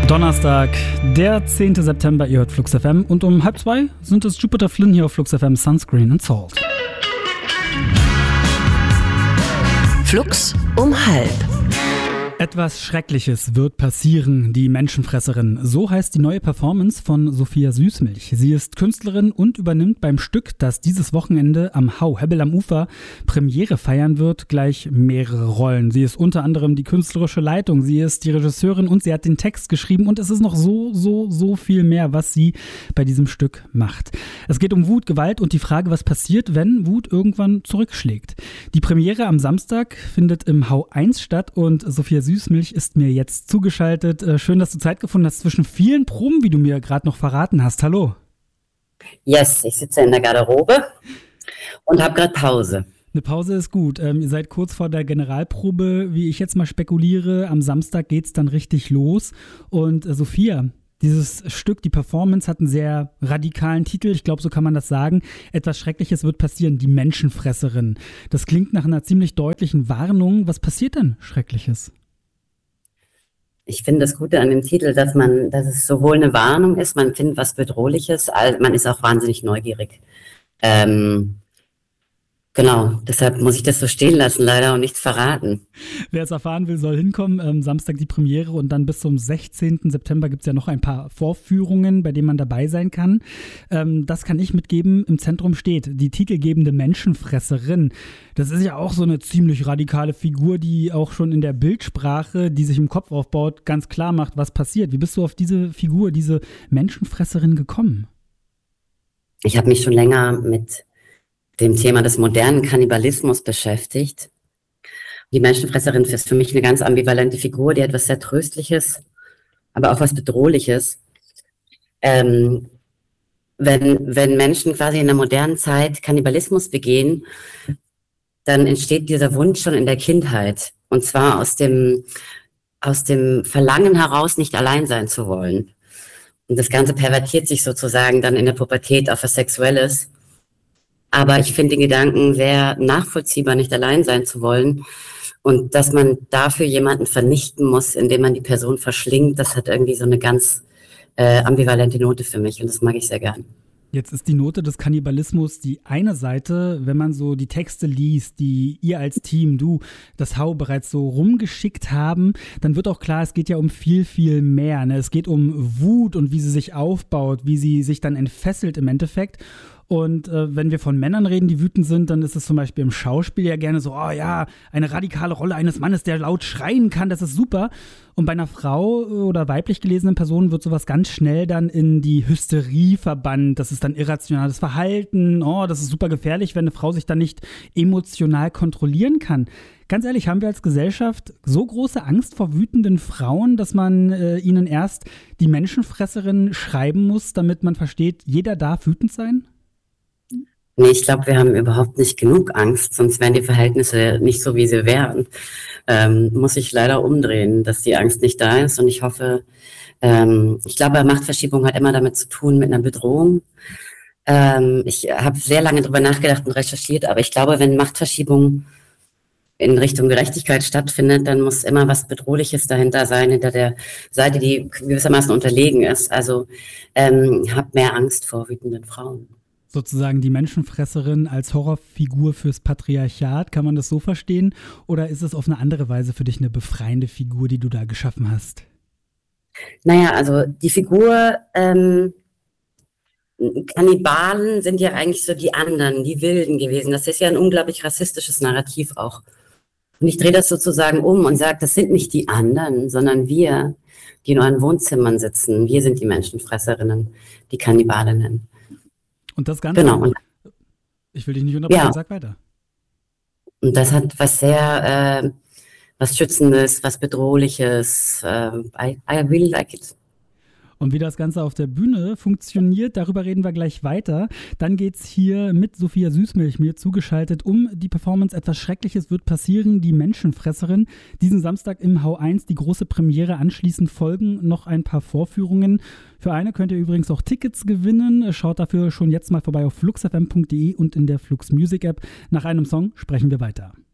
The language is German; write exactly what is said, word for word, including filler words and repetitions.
Donnerstag, der zehnte September, ihr hört Flux F M und um halb zwei sind es Jupiter Flynn hier auf Flux F M, Sunscreen and Salt. Flux um halb. Etwas Schreckliches wird passieren, die Menschenfresserin. So heißt die neue Performance von Sophia Süßmilch. Sie ist Künstlerin und übernimmt beim Stück, das dieses Wochenende am Hau Hebbel am Ufer Premiere feiern wird, gleich mehrere Rollen. Sie ist unter anderem die künstlerische Leitung, sie ist die Regisseurin und sie hat den Text geschrieben und es ist noch so, so, so viel mehr, was sie bei diesem Stück macht. Es geht um Wut, Gewalt und die Frage, was passiert, wenn Wut irgendwann zurückschlägt. Die Premiere am Samstag findet im Hau eins statt und Sophia Süßmilch ist mir jetzt zugeschaltet. Schön, dass du Zeit gefunden hast zwischen vielen Proben, wie du mir gerade noch verraten hast. Hallo. Yes, ich sitze in der Garderobe und habe gerade Pause. Eine Pause ist gut. Ähm, ihr seid kurz vor der Generalprobe, wie ich jetzt mal spekuliere. Am Samstag geht's dann richtig los. Und äh, Sophia, dieses Stück, die Performance, hat einen sehr radikalen Titel. Ich glaube, so kann man das sagen. Etwas Schreckliches wird passieren, die Menschenfresserin. Das klingt nach einer ziemlich deutlichen Warnung. Was passiert denn Schreckliches? Ich finde das Gute an dem Titel, dass man, dass es sowohl eine Warnung ist, man findet was Bedrohliches, als man ist auch wahnsinnig neugierig. Ähm, genau, deshalb muss ich das so stehen lassen leider und nichts verraten. Wer es erfahren will, soll hinkommen. Ähm, Samstag die Premiere und dann bis zum sechzehnten September gibt es ja noch ein paar Vorführungen, bei denen man dabei sein kann. Ähm, das kann ich mitgeben. Im Zentrum steht die titelgebende Menschenfresserin. Das ist ja auch so eine ziemlich radikale Figur, die auch schon in der Bildsprache, die sich im Kopf aufbaut, ganz klar macht, was passiert. Wie bist du auf diese Figur, diese Menschenfresserin gekommen? Ich habe mich schon länger mit dem Thema des modernen Kannibalismus beschäftigt. Die Menschenfresserin ist für mich eine ganz ambivalente Figur, die hat etwas sehr Tröstliches, aber auch was Bedrohliches. Ähm, wenn, wenn Menschen quasi in der modernen Zeit Kannibalismus begehen, dann entsteht dieser Wunsch schon in der Kindheit. Und zwar aus dem, aus dem Verlangen heraus, nicht allein sein zu wollen. Und das Ganze pervertiert sich sozusagen dann in der Pubertät auf was Sexuelles. Aber ich finde den Gedanken sehr nachvollziehbar, nicht allein sein zu wollen. Und dass man dafür jemanden vernichten muss, indem man die Person verschlingt, das hat irgendwie so eine ganz äh, ambivalente Note für mich. Und das mag ich sehr gern. Jetzt ist die Note des Kannibalismus die eine Seite, wenn man so die Texte liest, die ihr als Team, du, das Hau bereits so rumgeschickt haben, dann wird auch klar, es geht ja um viel, viel mehr. Ne? Es geht um Wut und wie sie sich aufbaut, wie sie sich dann entfesselt im Endeffekt. Und äh, wenn wir von Männern reden, die wütend sind, dann ist es zum Beispiel im Schauspiel ja gerne so, oh ja, eine radikale Rolle eines Mannes, der laut schreien kann, das ist super. Und bei einer Frau oder weiblich gelesenen Person wird sowas ganz schnell dann in die Hysterie verbannt. Das ist dann irrationales Verhalten, oh, das ist super gefährlich, wenn eine Frau sich dann nicht emotional kontrollieren kann. Ganz ehrlich, haben wir als Gesellschaft so große Angst vor wütenden Frauen, dass man äh, ihnen erst die Menschenfresserin schreiben muss, damit man versteht, jeder darf wütend sein? Nee, ich glaube, wir haben überhaupt nicht genug Angst, sonst wären die Verhältnisse nicht so, wie sie wären. Ähm, muss ich leider umdrehen, dass die Angst nicht da ist. Und ich hoffe, ähm, ich glaube, Machtverschiebung hat immer damit zu tun, mit einer Bedrohung. Ähm, ich habe sehr lange drüber nachgedacht und recherchiert, aber ich glaube, wenn Machtverschiebung in Richtung Gerechtigkeit stattfindet, dann muss immer was Bedrohliches dahinter sein, hinter der Seite, die gewissermaßen unterlegen ist. Also ähm, habt mehr Angst vor wütenden Frauen. Sozusagen die Menschenfresserin als Horrorfigur fürs Patriarchat, kann man das so verstehen? Oder ist es auf eine andere Weise für dich eine befreiende Figur, die du da geschaffen hast? Naja, also die Figur, ähm, Kannibalen sind ja eigentlich so die anderen, die Wilden gewesen. Das ist ja ein unglaublich rassistisches Narrativ auch. Und ich drehe das sozusagen um und sage, das sind nicht die anderen, sondern wir, die in euren Wohnzimmern sitzen. Wir sind die Menschenfresserinnen, die Kannibalinnen. Und das Ganze, genau. Und, ich will dich nicht unterbrechen, ja. Sag weiter. Und das hat was sehr, äh, was Schützendes, was Bedrohliches. Äh, I, I really like it. Und wie das Ganze auf der Bühne funktioniert, darüber reden wir gleich weiter. Dann geht's hier mit Sophia Süßmilch mir zugeschaltet um die Performance Etwas Schreckliches wird passieren, die Menschenfresserin. Diesen Samstag im Hau eins die große Premiere, anschließend folgen noch ein paar Vorführungen. Für eine könnt ihr übrigens auch Tickets gewinnen. Schaut dafür schon jetzt mal vorbei auf flux f m punkt d e und in der Flux Music App. Nach einem Song sprechen wir weiter.